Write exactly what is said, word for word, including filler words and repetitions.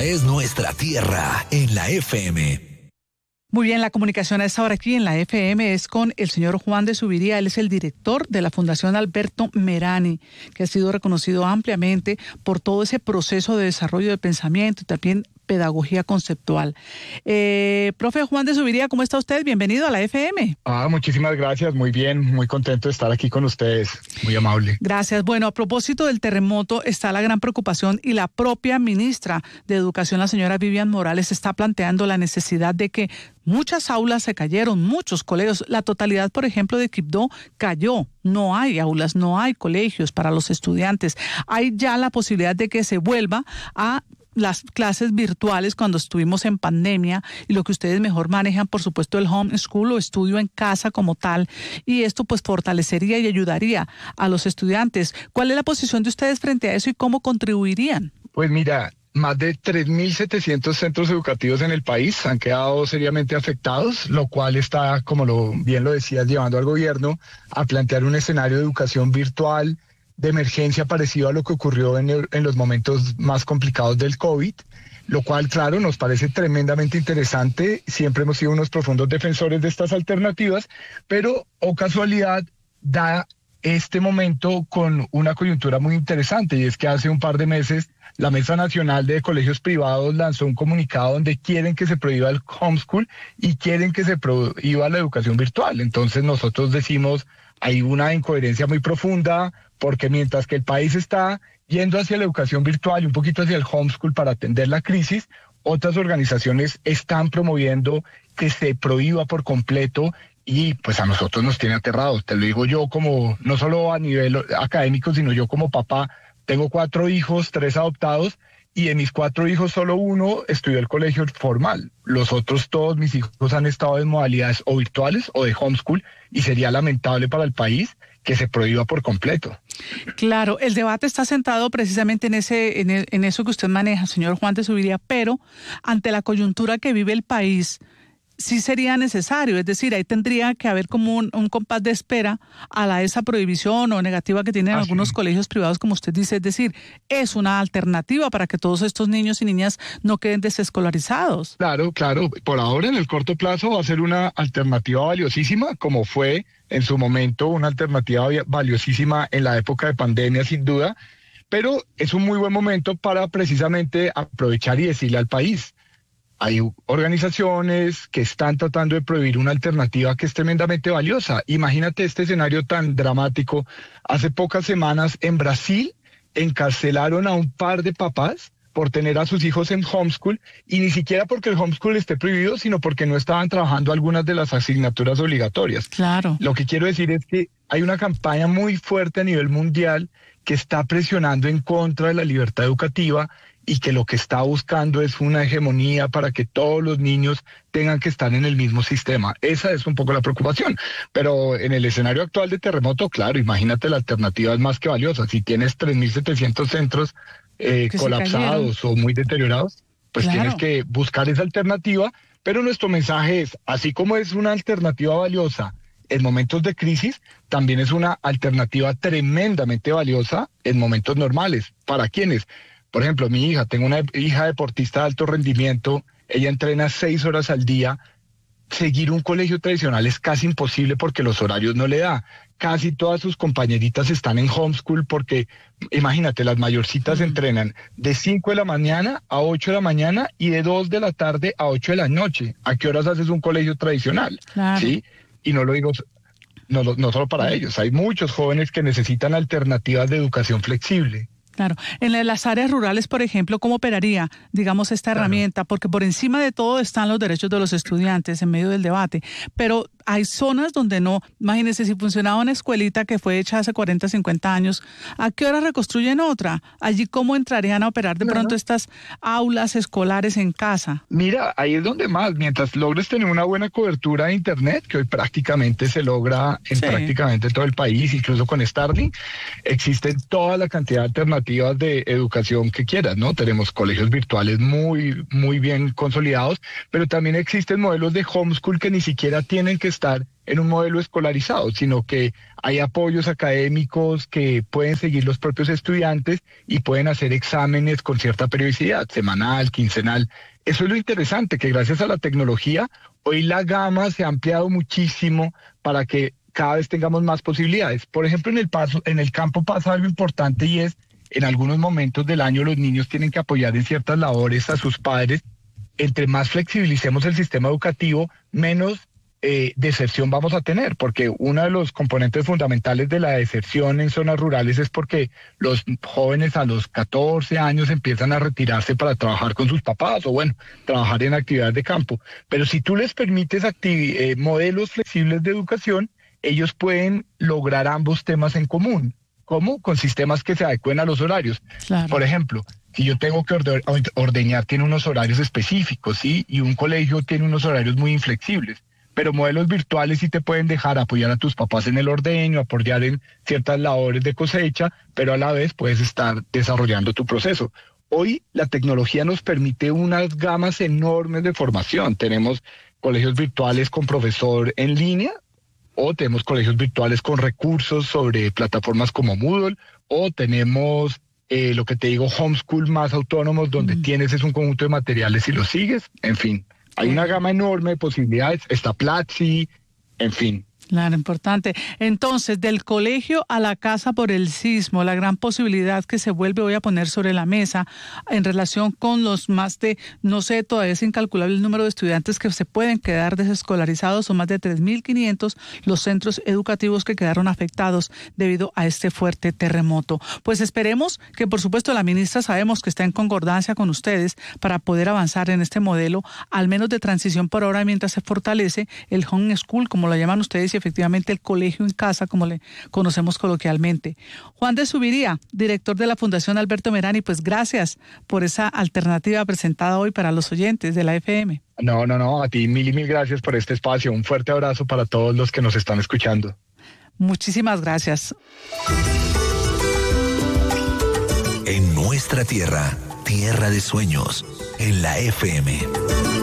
es nuestra tierra en la F M. Muy bien, la comunicación a esta hora aquí en la F M es con el señor Juan de Zuviría. Él es el director de la Fundación Alberto Merani, que ha sido reconocido ampliamente por todo ese proceso de desarrollo de pensamiento y también pedagogía conceptual. Eh, profe Juan de Zuviría, ¿cómo está usted? Bienvenido a la F M. Ah, muchísimas gracias, muy bien, muy contento de estar aquí con ustedes, muy amable. Gracias. Bueno, a propósito del terremoto está la gran preocupación y la propia ministra de Educación, la señora Vivian Morales, está planteando la necesidad de que muchas aulas se cayeron, muchos colegios, la totalidad, por ejemplo, de Quibdó cayó. No hay aulas, no hay colegios para los estudiantes. Hay ya la posibilidad de que se vuelva a las clases virtuales cuando estuvimos en pandemia y lo que ustedes mejor manejan, por supuesto, el homeschool o estudio en casa como tal, y esto pues fortalecería y ayudaría a los estudiantes. ¿Cuál es la posición de ustedes frente a eso y cómo contribuirían? Pues mira, más de tres mil setecientos centros educativos en el país han quedado seriamente afectados, lo cual está, como lo, bien lo decías, llevando al gobierno a plantear un escenario de educación virtual de emergencia parecido a lo que ocurrió en, el, en los momentos más complicados del COVID, lo cual, claro, nos parece tremendamente interesante. Siempre hemos sido unos profundos defensores de estas alternativas, pero, o casualidad, da este momento con una coyuntura muy interesante, y es que hace un par de meses la Mesa Nacional de Colegios Privados lanzó un comunicado donde quieren que se prohíba el homeschool y quieren que se prohíba la educación virtual. Entonces nosotros decimos, hay una incoherencia muy profunda, porque mientras que el país está yendo hacia la educación virtual y un poquito hacia el homeschool para atender la crisis, otras organizaciones están promoviendo que se prohíba por completo, y pues a nosotros nos tiene aterrados. Te lo digo yo como, no solo a nivel académico, sino yo como papá. Tengo cuatro hijos, tres adoptados, y de mis cuatro hijos solo uno estudió el colegio formal. Los otros todos mis hijos han estado en modalidades o virtuales o de homeschool, y sería lamentable para el país que se prohíba por completo. Claro, el debate está centrado precisamente en ese, en, el, en eso que usted maneja, señor Juan de Zuviría, pero ante la coyuntura que vive el país, sí sería necesario, es decir, ahí tendría que haber como un, un compás de espera a la esa prohibición o negativa que tienen ah, algunos sí. colegios privados, como usted dice, es decir, es una alternativa para que todos estos niños y niñas no queden desescolarizados. Claro, claro, por ahora en el corto plazo va a ser una alternativa valiosísima, como fue en su momento una alternativa valiosísima en la época de pandemia, sin duda, pero es un muy buen momento para precisamente aprovechar y decirle al país: hay organizaciones que están tratando de prohibir una alternativa que es tremendamente valiosa. Imagínate este escenario tan dramático. Hace pocas semanas en Brasil encarcelaron a un par de papás por tener a sus hijos en homeschool, y ni siquiera porque el homeschool esté prohibido, sino porque no estaban trabajando algunas de las asignaturas obligatorias. Claro. Lo que quiero decir es que hay una campaña muy fuerte a nivel mundial que está presionando en contra de la libertad educativa, y que lo que está buscando es una hegemonía para que todos los niños tengan que estar en el mismo sistema. Esa es un poco la preocupación. Pero en el escenario actual de terremoto, claro, imagínate, la alternativa es más que valiosa. Si tienes tres mil setecientos centros eh, colapsados o muy deteriorados, pues claro, tienes que buscar esa alternativa. Pero nuestro mensaje es, así como es una alternativa valiosa en momentos de crisis, también es una alternativa tremendamente valiosa en momentos normales. ¿Para quiénes? Por ejemplo, mi hija, tengo una hija deportista de alto rendimiento, ella entrena seis horas al día. Seguir un colegio tradicional es casi imposible porque los horarios no le da. Casi todas sus compañeritas están en homeschool porque, imagínate, las mayorcitas mm. entrenan de cinco de la mañana a ocho de la mañana y de dos de la tarde a ocho de la noche. ¿A qué horas haces un colegio tradicional? Claro. ¿Sí? Y no lo digo no, no solo para ellos, hay muchos jóvenes que necesitan alternativas de educación flexible. Claro. En las áreas rurales, por ejemplo, ¿cómo operaría, digamos, esta claro. herramienta? Porque por encima de todo están los derechos de los estudiantes en medio del debate, pero hay zonas donde no. Imagínense, si funcionaba una escuelita que fue hecha hace cuarenta, cincuenta años, ¿a qué hora reconstruyen otra? Allí, ¿cómo entrarían a operar de claro. pronto estas aulas escolares en casa? Mira, ahí es donde más, mientras logres tener una buena cobertura de internet, que hoy prácticamente se logra en sí. prácticamente todo el país, incluso con Starlink, existe toda la cantidad de alternativas alternativas de educación que quieras, ¿no? Tenemos colegios virtuales muy, muy bien consolidados, pero también existen modelos de homeschool que ni siquiera tienen que estar en un modelo escolarizado, sino que hay apoyos académicos que pueden seguir los propios estudiantes y pueden hacer exámenes con cierta periodicidad, semanal, quincenal. Eso es lo interesante, que gracias a la tecnología, hoy la gama se ha ampliado muchísimo para que cada vez tengamos más posibilidades. Por ejemplo, en el paso, en el campo pasa algo importante y es, en algunos momentos del año los niños tienen que apoyar en ciertas labores a sus padres. Entre más flexibilicemos el sistema educativo, menos Eh, deserción vamos a tener, porque uno de los componentes fundamentales de la deserción en zonas rurales es porque los jóvenes a los catorce años empiezan a retirarse para trabajar con sus papás o bueno, trabajar en actividades de campo. Pero si tú les permites activi- eh, modelos flexibles de educación, ellos pueden lograr ambos temas en común. ¿Cómo? Con sistemas que se adecuen a los horarios. Claro. Por ejemplo, si yo tengo que orde- ordeñar, tiene unos horarios específicos, ¿sí? Y un colegio tiene unos horarios muy inflexibles. Pero modelos virtuales sí te pueden dejar apoyar a tus papás en el ordeño, apoyar en ciertas labores de cosecha, pero a la vez puedes estar desarrollando tu proceso. Hoy la tecnología nos permite unas gamas enormes de formación. Tenemos colegios virtuales con profesor en línea, o tenemos colegios virtuales con recursos sobre plataformas como Moodle, o tenemos eh, lo que te digo, homeschool más autónomos, donde mm. tienes es un conjunto de materiales y los sigues, en fin. Hay una gama enorme de posibilidades, está Platzi, en fin. Claro, importante. Entonces, del colegio a la casa por el sismo, la gran posibilidad que se vuelve hoy a poner sobre la mesa en relación con los más de, no sé, todavía es incalculable el número de estudiantes que se pueden quedar desescolarizados, son más de tres mil quinientos los centros educativos que quedaron afectados debido a este fuerte terremoto. Pues esperemos que, por supuesto, la ministra sabemos que está en concordancia con ustedes para poder avanzar en este modelo, al menos de transición por ahora, mientras se fortalece el home school, como lo llaman ustedes, y efectivamente el colegio en casa, como le conocemos coloquialmente. Juan de Subiría, director de la Fundación Alberto Merani, pues gracias por esa alternativa presentada hoy para los oyentes de la F M. No, no, no, a ti mil y mil gracias por este espacio. Un fuerte abrazo para todos los que nos están escuchando. Muchísimas gracias. En nuestra tierra, tierra de sueños, en la F M.